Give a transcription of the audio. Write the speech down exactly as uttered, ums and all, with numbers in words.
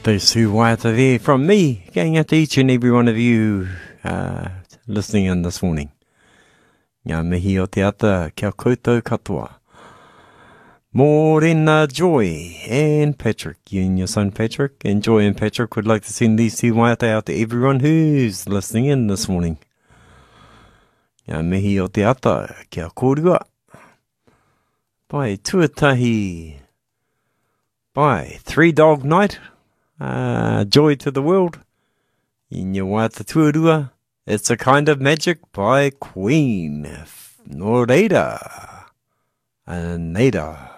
Those two waiata there from me, going out to each and every one of you uh, listening in this morning. Ngā mihi o te ata, kia koutou katoa. Morena Joy and Patrick, you and your son Patrick, and Joy and Patrick would like to send these two waiata out to everyone who's listening in this morning. Ngā mihi o te ata, kia kōrua. By tuatahi, by Three Dog Night, uh, Joy to the World. In your waiata tuarua, It's a Kind of Magic by Queen. No reira. Neira.